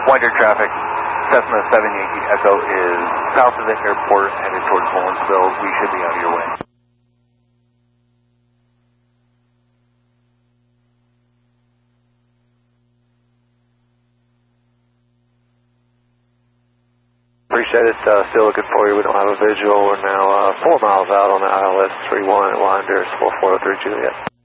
Winder traffic, Cessna 7 Yankee Echo is south of the airport, headed towards Mullensville. We should be out of your way. Appreciate it. Still looking for you. We don't have a visual. We're now 4 miles out on the ILS 31 at Winder, 4403 Juliet.